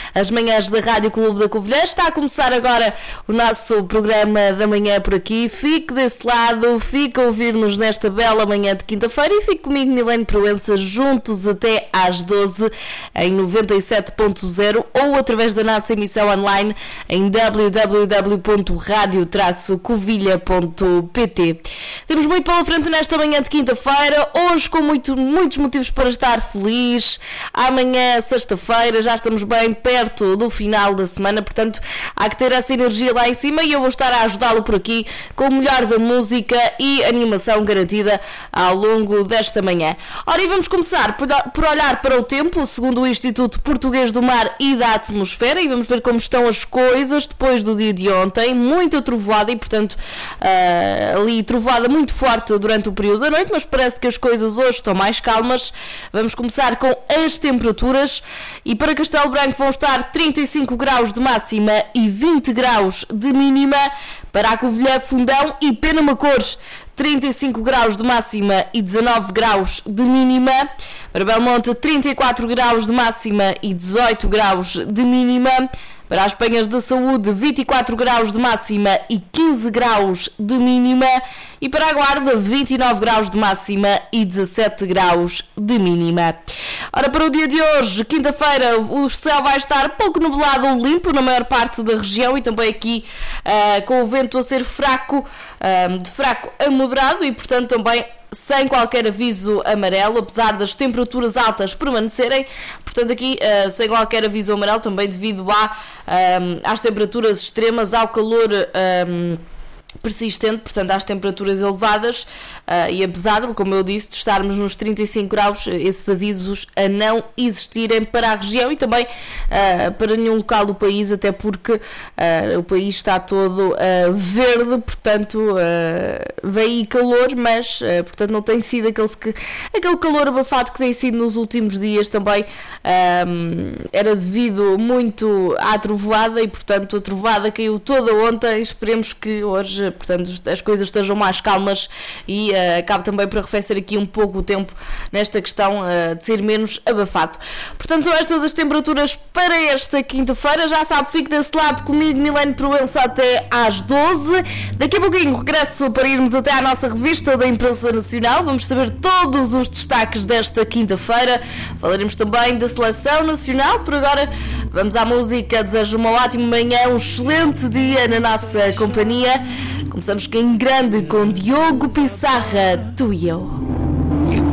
as manhãs da Rádio Clube da Covilhã. Está a começar agora o nosso programa da manhã por aqui. Fique desse lado, fique a ouvir-nos nesta bela manhã de quinta-feira e fique comigo, Milene Proença, juntos até às 12 em 97.0 ou através da nossa emissão online em www.radio-covilha.pt. Temos muito pela frente nesta manhã de quinta-feira, hoje com muitos motivos para estar feliz. Amanhã, sexta-feira, já estamos bem perto do final da semana, portanto há que ter essa energia lá em cima e eu vou estar a ajudá-lo por aqui com o melhor da música e animação garantida ao longo desta manhã. Ora, e vamos começar por olhar para o tempo, segundo o Instituto Português do Mar e da Atmosfera, e vamos ver como estão as coisas depois do dia de ontem. Muita trovoada e, portanto, ali trovoada muito forte durante o período da noite, mas parece que as coisas hoje estão mais calmas. Vamos começar com as temperaturas e para Castelo Branco vão estar 35 graus de máxima e 20 graus de mínima. Para a Covilhã, Fundão e Penamacores, 35 graus de máxima e 19 graus de mínima. Para Belmonte, 34 graus de máxima e 18 graus de mínima. Para as Penhas da Saúde, 24 graus de máxima e 15 graus de mínima. E para a Guarda, 29 graus de máxima e 17 graus de mínima. Ora, para o dia de hoje, quinta-feira, o céu vai estar pouco nublado ou limpo na maior parte da região e também aqui com o vento a ser fraco, de fraco a moderado e, portanto, também sem qualquer aviso amarelo, apesar das temperaturas altas permanecerem, portanto aqui sem qualquer aviso amarelo, também devido às temperaturas extremas, ao calor persistente, portanto às temperaturas elevadas e apesar de, como eu disse, de estarmos nos 35 graus, esses avisos a não existirem para a região e também para nenhum local do país, até porque o país está todo verde, portanto vem calor, mas portanto não tem sido aquele calor abafado que tem sido nos últimos dias. Também era devido muito à trovoada e portanto a trovoada caiu toda ontem. Esperemos que hoje, portanto, as coisas estejam mais calmas e acabe também por arrefecer aqui um pouco o tempo nesta questão de ser menos abafado. Portanto, são estas as temperaturas para esta quinta-feira. Já sabe, fique desse lado comigo, Milene Proença, até às 12. Daqui a pouquinho regresso para irmos até à nossa revista da Imprensa Nacional. Vamos saber todos os destaques desta quinta-feira. Falaremos também da Seleção Nacional. Por agora, vamos à música. Desejo uma ótima manhã, um excelente dia na nossa companhia. Começamos em grande com Diogo Pissarra, Tu e Eu.